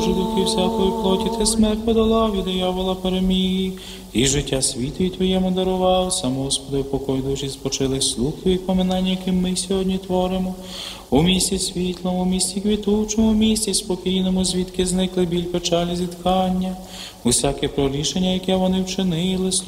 Боже, духи всякої плоті, ти смерть подолав і диявола переміг, і життя світу і Твоєму дарував, сам Господи, покой душі спочилих слуг Твоїх поминань, яким ми сьогодні творимо. У місті світлому, у місті квітучому, у місті спокійному, звідки зникли біль, печалі, зітхання, усяке прорішення, яке вони вчинили,